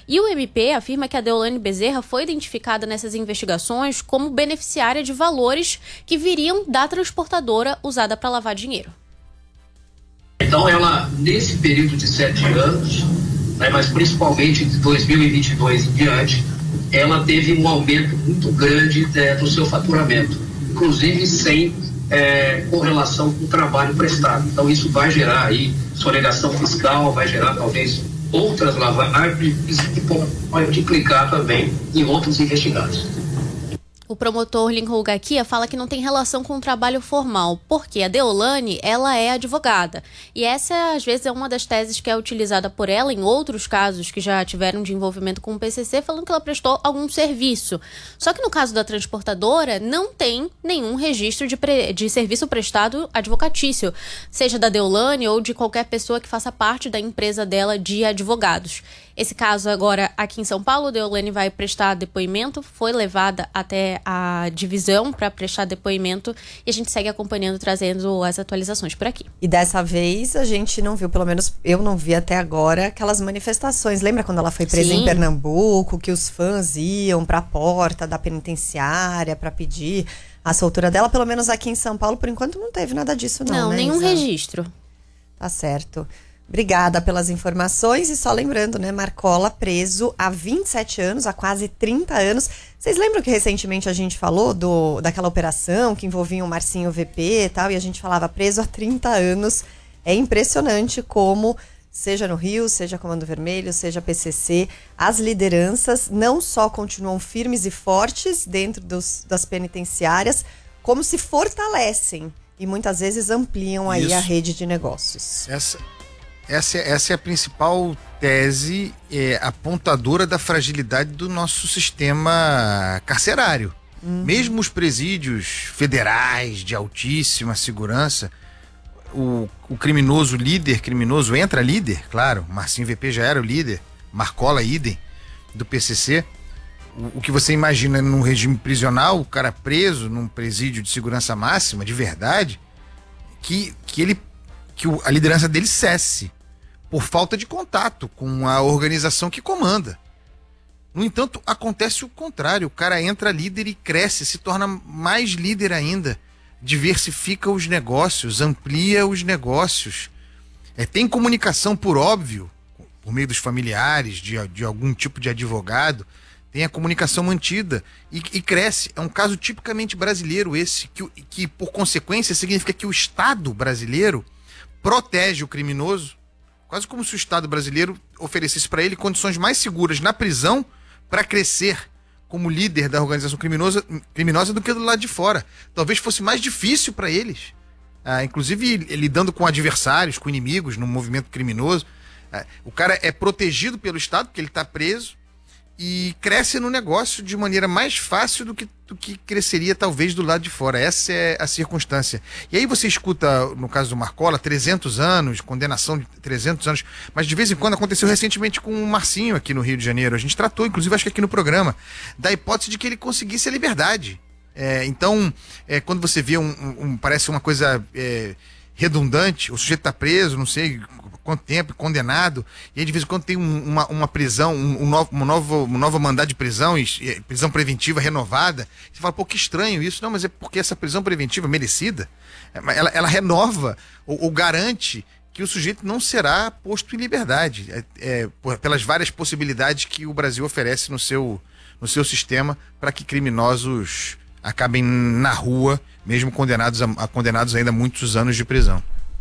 E o MP afirma que a Deolane Bezerra foi identificada nessas investigações como beneficiária de valores que viriam da transportadora usada para lavar dinheiro. Então ela, nesse período de 7 anos, né, mas principalmente de 2022 em diante, ela teve um aumento muito grande do seu faturamento, inclusive sem correlação com o trabalho prestado. Então isso vai gerar aí sonegação fiscal, vai gerar talvez outras lavagens que podem multiplicar também em outros investigados. O promotor Lincoln Gaquia fala que não tem relação com o trabalho formal, porque a Deolane, ela é advogada. E essa, às vezes, é uma das teses que é utilizada por ela em outros casos que já tiveram de envolvimento com o PCC, falando que ela prestou algum serviço. Só que no caso da transportadora, não tem nenhum registro de serviço prestado advocatício, seja da Deolane ou de qualquer pessoa que faça parte da empresa dela de advogados. Esse caso agora aqui em São Paulo, Deolane vai prestar depoimento, foi levada até a divisão para prestar depoimento e a gente segue acompanhando, trazendo as atualizações por aqui. E dessa vez a gente não viu, pelo menos eu não vi até agora, aquelas manifestações. Lembra quando ela foi presa em Pernambuco, que os fãs iam para a porta da penitenciária para pedir a soltura dela? Pelo menos aqui em São Paulo, por enquanto, não teve nada disso não, né, nenhum Isa? registro. Tá certo. Obrigada pelas informações e só lembrando, né, Marcola preso há 27 anos, há quase 30 anos. Vocês lembram que recentemente a gente falou daquela operação que envolvia o Marcinho VP e tal, e a gente falava preso há 30 anos. É impressionante como, seja no Rio, seja Comando Vermelho, seja PCC, as lideranças não só continuam firmes e fortes dentro das penitenciárias, como se fortalecem e muitas vezes ampliam aí a rede de negócios. Essa é a principal tese apontadora da fragilidade do nosso sistema carcerário. Mesmo os presídios federais de altíssima segurança, o criminoso entra líder, claro, Marcinho VP já era o líder, Marcola idem, do PCC. O que você imagina num regime prisional, o cara preso num presídio de segurança máxima, de verdade, que a liderança dele cesse por falta de contato com a organização que comanda. No entanto, acontece o contrário. O cara entra líder e cresce, se torna mais líder ainda, diversifica os negócios, amplia os negócios. Tem comunicação, por óbvio, por meio dos familiares, de algum tipo de advogado, tem a comunicação mantida e cresce. É um caso tipicamente brasileiro esse, que por consequência significa que o Estado brasileiro protege o criminoso, quase como se o Estado brasileiro oferecesse para ele condições mais seguras na prisão para crescer como líder da organização criminosa do que do lado de fora. Talvez fosse mais difícil para eles, inclusive lidando com adversários, com inimigos no movimento criminoso. O cara é protegido pelo Estado, porque ele está preso, e cresce no negócio de maneira mais fácil do que cresceria talvez do lado de fora. Essa é a circunstância. E aí você escuta, no caso do Marcola, 300 anos, condenação de 300 anos, mas de vez em quando aconteceu recentemente com o Marcinho aqui no Rio de Janeiro. A gente tratou, inclusive acho que aqui no programa, da hipótese de que ele conseguisse a liberdade. Então, quando você vê parece uma coisa redundante, o sujeito está preso, não sei quanto tempo, condenado, e aí de vez em quando tem uma prisão, uma nova mandado de prisão, prisão preventiva renovada. Você fala, pô, que estranho isso. Não, mas é porque essa prisão preventiva merecida, ela renova ou garante que o sujeito não será posto em liberdade, pelas várias possibilidades que o Brasil oferece no seu sistema para que criminosos acabem na rua, mesmo condenados ainda a muitos anos de prisão.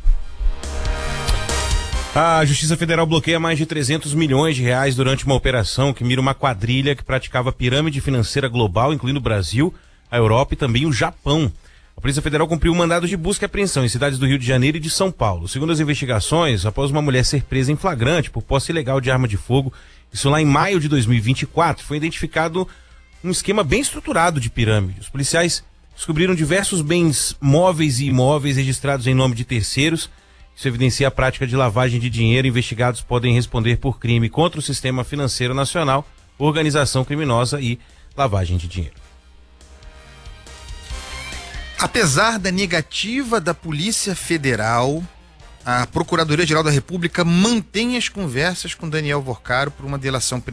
A Justiça Federal bloqueia mais de 300 milhões de reais durante uma operação que mira uma quadrilha que praticava pirâmide financeira global, incluindo o Brasil, a Europa e também o Japão. A Polícia Federal cumpriu um mandado de busca e apreensão em cidades do Rio de Janeiro e de São Paulo. Segundo as investigações, após uma mulher ser presa em flagrante por posse ilegal de arma de fogo, isso lá em maio de 2024, foi identificado um esquema bem estruturado de pirâmide. Os policiais descobriram diversos bens móveis e imóveis registrados em nome de terceiros. Isso evidencia a prática de lavagem de dinheiro. Investigados podem responder por crime contra o sistema financeiro nacional, organização criminosa e lavagem de dinheiro. Apesar da negativa da Polícia Federal, a Procuradoria-Geral da República mantém as conversas com Daniel Vorcaro por uma delação